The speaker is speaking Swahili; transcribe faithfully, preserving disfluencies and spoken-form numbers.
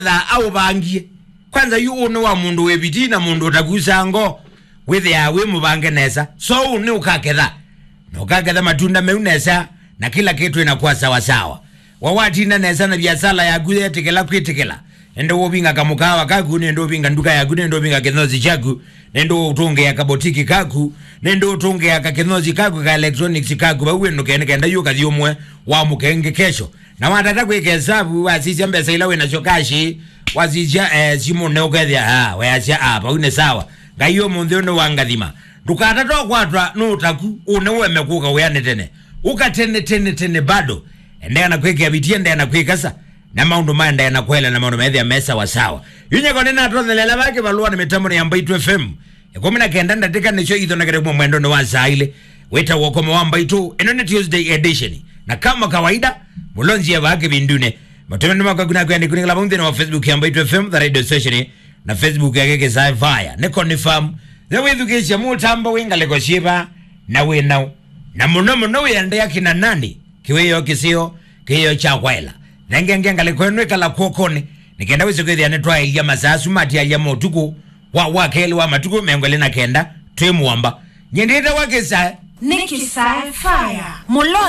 la au bangie kwanza yu uno wa mundu webiti na mundu utakusango withe ya we mubange nesa so uni ukaketha na ukaketha matunda meunesa na kila kitu inakuwa sawa sawa wawati na nesa na biasala ya guye tikela kwitikela endo wobinga kamukawa kaku nendo binga nduka ya guye nendo binga kenozi chaku nendo utunge ya kabotiki kaku nendo utunge ya kakenozi kaku ka electronics kaku bawe no kene kenda yuka diomwe wa mukenge kesho na watata kwekesabu wasisi mbesa ila wena shokashi wazija eh, simo neogedia ha weacha apa une sawa ngaiyo mundu no wangathima ndukata to kwatwa no taku une wemekuka uyane tene ukatene tene tene bado endea na kweke abitie endea na kwekasa na maundu manda na kwela na maundu maedhi ya mesa wa sawa yunye konena atondelela bake balua ni mitambo ni Mbaitu F M kumina kenda ndatika nisho idho na karibu mwendo no wazaile weta wakoma wa Mbaitu enone Tuesday edition na kama kawaida mulonzi ya wake bindune matumeni mwaka kuna kwa ndikuni kala mungde na Facebook ya Mbaitu F M the radio station na Facebook ya keke Sci-Fi ne confirm the way education mutambo winga leko shiba na we now na muno muno yende yakina nani kiweyo kisio kiyo cha kwela nenge ngenga lekonwe kala kokone nikenda wizo kwezi anetwa ya masasu mati ya motuko wa wakeli wa matuko mengole na kenda temu wamba nyendeta wake sa Nikki Sci-Fi mulo